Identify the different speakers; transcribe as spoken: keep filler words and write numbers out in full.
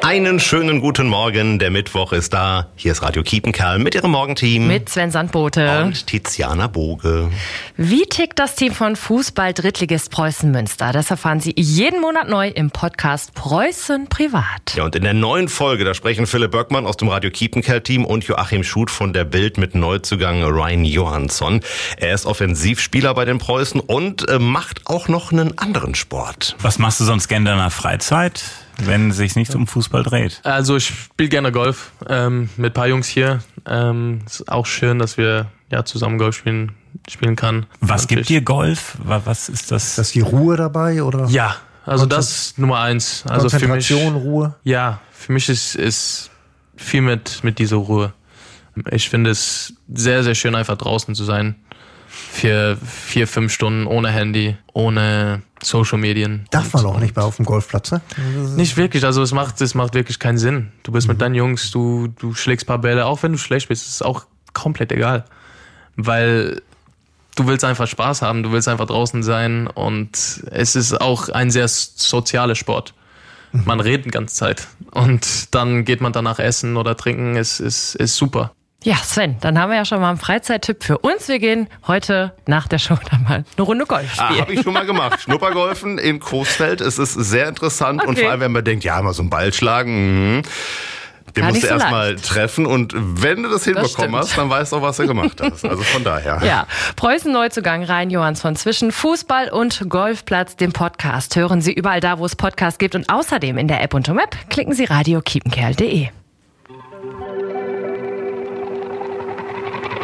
Speaker 1: Einen schönen guten Morgen, der Mittwoch ist da. Hier ist Radio Kiepenkerl mit ihrem Morgenteam.
Speaker 2: Mit Sven Sandbote.
Speaker 1: Und Tiziana Boge.
Speaker 2: Wie tickt das Team von Fußball-Drittligist Preußen Münster? Das erfahren Sie jeden Monat neu im Podcast Preußen Privat.
Speaker 1: Ja, und in der neuen Folge, da sprechen Philipp Böckmann aus dem Radio Kiepenkerl-Team und Joachim Schuth von der Bild mit Neuzugang Ryan Johansson. Er ist Offensivspieler bei den Preußen und äh, macht auch noch einen anderen Sport.
Speaker 3: Was machst du sonst gerne in deiner Freizeit, wenn es sich nicht um Fußball dreht?
Speaker 4: Also ich spiele gerne Golf ähm, mit ein paar Jungs hier. Ähm, ist auch schön, dass wir ja zusammen Golf spielen, spielen kann.
Speaker 3: Was gibt dir Golf? Was ist das?
Speaker 5: Ist das die Ruhe dabei, oder?
Speaker 4: Ja, also das ist Nummer eins. Also
Speaker 5: Konzentration,
Speaker 4: für mich,
Speaker 5: Ruhe?
Speaker 4: Ja, für mich ist, ist viel mit, mit dieser Ruhe. Ich finde es sehr, sehr schön, einfach draußen zu sein. Für vier, fünf Stunden ohne Handy, ohne Social Medien.
Speaker 5: Darf man auch nicht mehr auf dem Golfplatz, ne?
Speaker 4: Nicht wirklich, also es macht, es macht wirklich keinen Sinn. Du bist mhm. mit deinen Jungs, du, du schlägst ein paar Bälle, auch wenn du schlecht bist, ist es auch komplett egal. Weil du willst einfach Spaß haben, du willst einfach draußen sein und es ist auch ein sehr sozialer Sport. Mhm. Man redet die ganze Zeit und dann geht man danach essen oder trinken, ist, ist, ist super.
Speaker 2: Ja, Sven, dann haben wir ja schon mal einen Freizeittipp für uns. Wir gehen heute nach der Show dann mal eine Runde Golf spielen.
Speaker 1: Ah, habe ich schon mal gemacht. Schnuppergolfen in Coesfeld. Es ist sehr interessant. Okay. Und vor allem, wenn man denkt, ja, mal so einen Ball schlagen, mh. Den musst du so erstmal treffen und wenn du das hinbekommen das hast, dann weißt du auch, was du gemacht hast. Also von daher.
Speaker 2: Ja, Preußen Neuzugang Ryan Johansson zwischen Fußball und Golfplatz, dem Podcast. Hören Sie überall da, wo es Podcasts gibt und außerdem in der App und im Web. Klicken Sie radio kiepenkerl punkt de.